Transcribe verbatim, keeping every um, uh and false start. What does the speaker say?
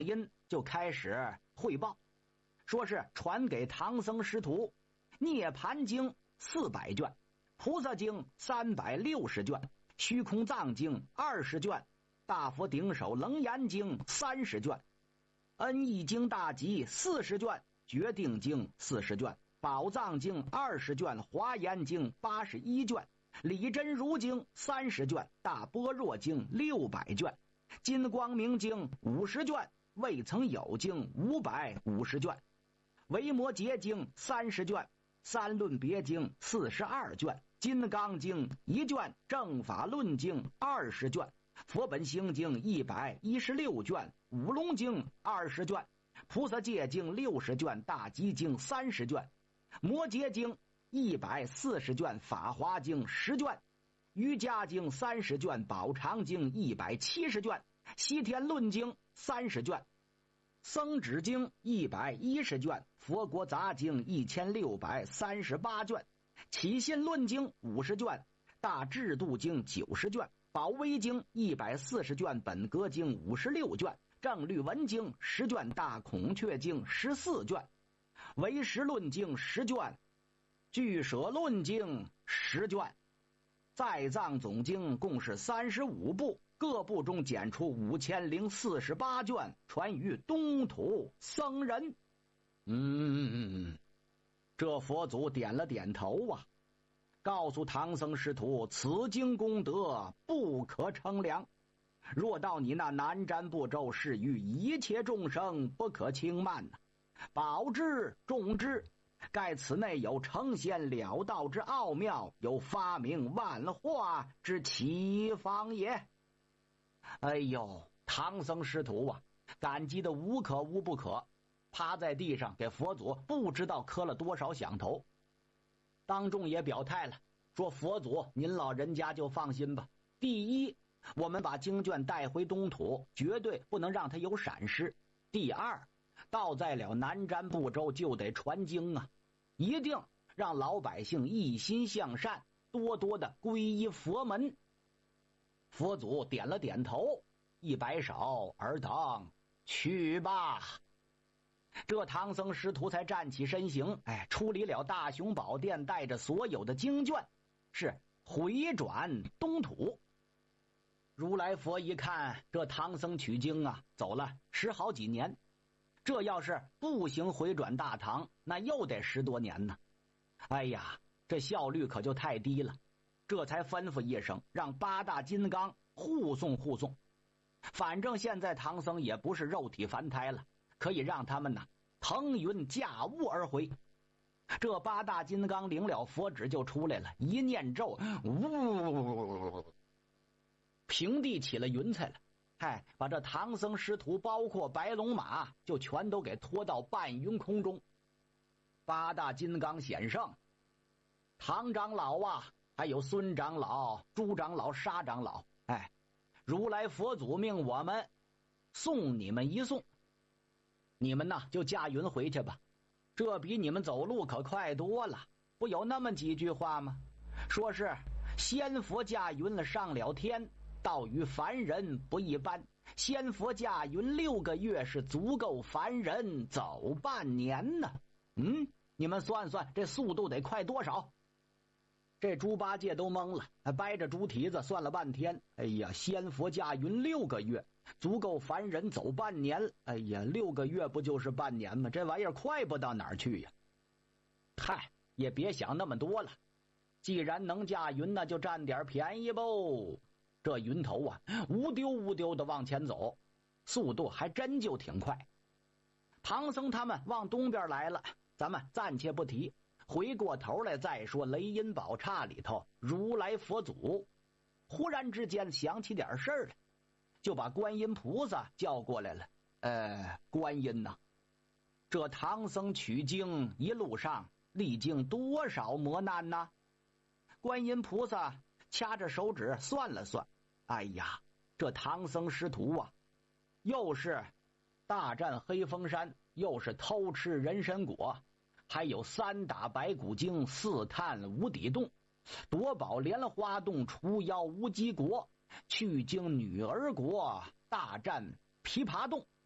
音就开始汇报，说是传给唐僧师徒涅盘经四百卷，菩萨经三百六十卷，虚空藏经二十卷，大佛顶首楞严经三十卷，恩义经大集四十卷，决定经四十卷，宝藏经二十卷，华严经八十一卷，理真如经三十卷，大般若经六百卷，金光明经五十卷，未曾有经五百五十卷，维摩诘经三十卷，三论别经四十二卷，金刚经一卷，正法论经二十卷，佛本行经一百一十六卷，五龙经二十卷，菩萨戒经六十卷，大集经三十卷，摩诘经一百四十卷，法华经十卷，瑜伽经三十卷，宝常经一百七十卷，西天论经三十卷，僧指经一百一十卷，佛国杂经一千六百三十八卷，起信论经五十卷，大制度经九十卷，宝威经一百四十卷，本格经五十六卷，正律文经十卷，大孔雀经十四卷，唯识论经十卷，俱舍论经十卷，在藏总经共是三十五部，各部中拣出五千零四十八卷，传于东土僧人。嗯，这佛祖点了点头啊，告诉唐僧师徒，此经功德不可称量，若到你那南瞻部洲，是于一切众生不可轻慢呐、啊，保之重之。盖此内有成仙了道之奥妙，有发明万化之奇方也。哎呦，唐僧师徒啊，感激的无可无不可，趴在地上给佛祖不知道磕了多少响头。当众也表态了，说佛祖您老人家就放心吧，第一，我们把经卷带回东土，绝对不能让它有闪失。第二，到在了南瞻部洲就得传经啊，一定让老百姓一心向善，多多的皈依佛门。佛祖点了点头，一摆手，尔等去吧。这唐僧师徒才站起身形，哎，出离了大雄宝殿，带着所有的经卷，是回转东土。如来佛一看，这唐僧取经啊，走了十好几年，这要是步行回转大唐，那又得十多年呢。哎呀，这效率可就太低了。这才吩咐一声，让八大金刚护送护送。反正现在唐僧也不是肉体凡胎了，可以让他们呢腾云驾雾而回。这八大金刚领了佛旨就出来了，一念咒，呜，平地起了云彩了。嗨，把这唐僧师徒包括白龙马就全都给拖到半云空中。八大金刚显圣，唐长老啊，还有孙长老、朱长老、沙长老，哎，如来佛祖命我们送你们一送，你们呐就驾云回去吧，这比你们走路可快多了。不有那么几句话吗？说是仙佛驾云了上了天，道与凡人不一般，仙佛驾云六个月是足够凡人走半年呢。嗯，你们算算这速度得快多少？这猪八戒都懵了，掰着猪蹄子算了半天。哎呀，仙佛驾云六个月，足够凡人走半年。哎呀，六个月不就是半年吗？这玩意儿快不到哪儿去呀！嗨，也别想那么多了，既然能驾云，那就占点便宜不。这云头啊，无丢无丢的往前走，速度还真就挺快。唐僧他们往东边来了，咱们暂且不提，回过头来再说雷音宝刹里头，如来佛祖忽然之间想起点事儿来，就把观音菩萨叫过来了。呃，观音呐，这唐僧取经一路上历经多少磨难呢？观音菩萨掐着手指算了算，哎呀，这唐僧师徒啊，又是大战黑风山，又是偷吃人参果，还有三打白骨精，四探无底洞，夺宝莲花洞，除妖无极国，去经女儿国，大战琵琶洞，